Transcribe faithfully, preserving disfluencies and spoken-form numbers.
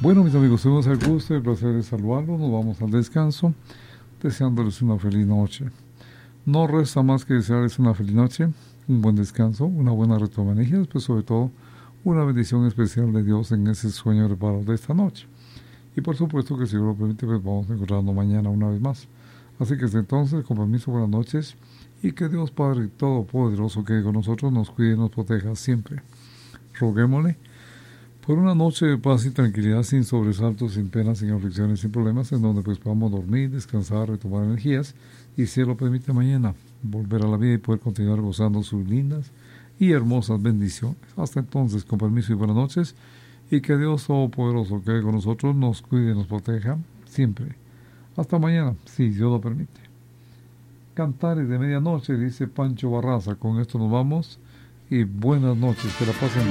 Bueno, mis amigos, tuvimos el gusto y el placer de saludarlos. Nos vamos al descanso, deseándoles una feliz noche. No resta más que desearles una feliz noche, un buen descanso, una buena retoma de energías, pero sobre todo una bendición especial de Dios en ese sueño reparado de esta noche. Y por supuesto que si Dios lo permite, pues vamos a encontrarnos mañana una vez más. Así que desde entonces, con permiso, buenas noches, y que Dios Padre Todopoderoso que con nosotros nos cuide y nos proteja siempre. Roguémosle por una noche de paz y tranquilidad, sin sobresaltos, sin penas, sin aflicciones, sin problemas, en donde pues podamos dormir, descansar, retomar energías, y si Él lo permite mañana, volver a la vida y poder continuar gozando sus lindas y hermosas bendiciones. Hasta entonces, con permiso y buenas noches, y que Dios Todopoderoso que con nosotros nos cuide y nos proteja siempre. Hasta mañana, si Dios lo permite. Cantares de medianoche, dice Pancho Barraza. Con esto nos vamos y buenas noches, que la pasen